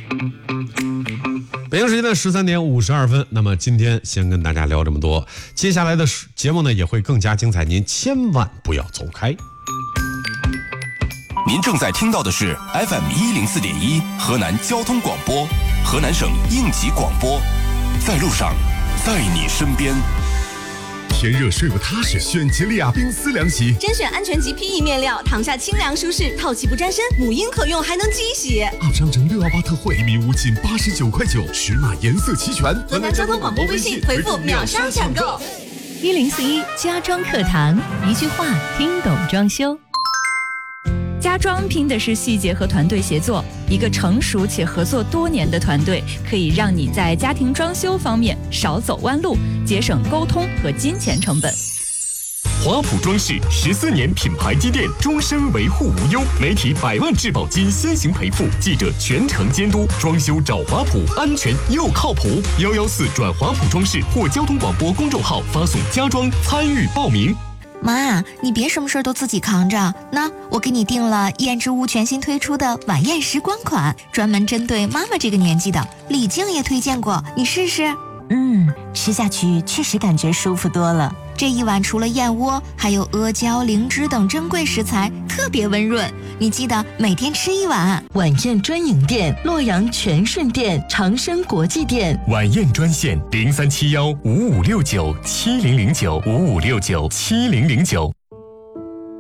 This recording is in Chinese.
北京时间的13:52，那么今天先跟大家聊这么多，接下来的节目呢也会更加精彩，您千万不要走开。 您正在听到的是 FM104.1河南交通广播，河南省应急广播，在路上，在你身边。 天热睡不踏实，选吉利亚冰丝凉席， 甄选安全级 PE 面料，躺下清凉舒适，透气不沾身，母婴可用，还能机洗。 2商城618特惠，1米5仅89块9，10码颜色齐全。 河南交通广播微信回复秒杀抢购。 1041家装课堂，一句话听懂装修。家装拼的是细节和团队协作，一个成熟且合作多年的团队，可以让你在家庭装修方面少走弯路，节省沟通和金钱成本。 华普装饰14年品牌积淀，终身维护无忧，媒体100万质保金先行赔付，记者全程监督，装修找华普，安全又靠谱。114转华普装饰或交通广播公众号发送家装参与报名。 妈，你别什么事都自己扛着，那我给你订了燕之屋全新推出的晚宴时光款，专门针对妈妈这个年纪的，李静也推荐过，你试试。 吃下去确实感觉舒服多了。 这一碗除了燕窝，还有阿胶、灵芝等珍贵食材，特别温润。你记得每天吃一碗。 晚宴专营店：洛阳全顺店、长生国际店。 晚宴专线：037155697009，55697009。